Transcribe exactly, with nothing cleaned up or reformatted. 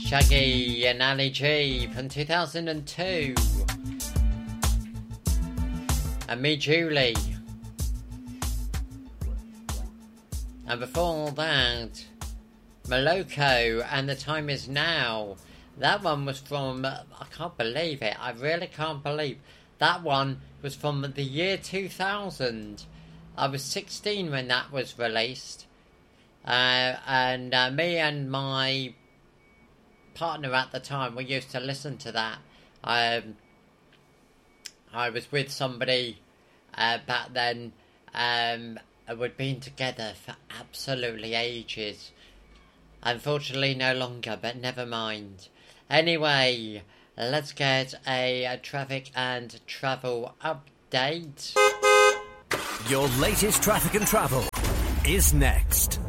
Shaggy and Ali G from two thousand two. And Me Julie. And before that, Moloko and The Time Is Now. That one was from, I can't believe it, I really can't believe. That one was from the year two thousand. I was sixteen when that was released. Uh, and uh, me and my partner at the time, we used to listen to that. Um, I was with somebody uh, back then. Um, we'd been together for absolutely ages. Unfortunately no longer, but never mind. Anyway, let's get a, a traffic and travel update. Your latest traffic and travel is next.